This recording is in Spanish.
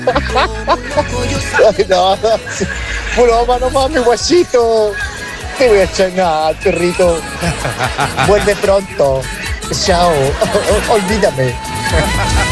Ay, no, broma, no mames, guachito. Te voy a echar nada, perrito. Vuelve pronto. Chao. Olvídame.